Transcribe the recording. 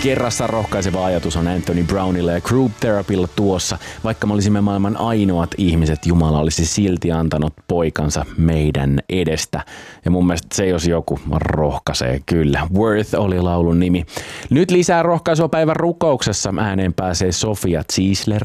kerrassaan rohkaiseva ajatus on Anthony Brownilla ja Group Therapylla tuossa. Vaikka me olisimme maailman ainoat ihmiset, Jumala olisi silti antanut poikansa meidän edestä. Ja mun mielestä se jos joku rohkaisee kyllä. Worth oli laulun nimi. Nyt lisää rohkaisua päivän rukouksessa. Ääneen pääsee Sofia Ziesler.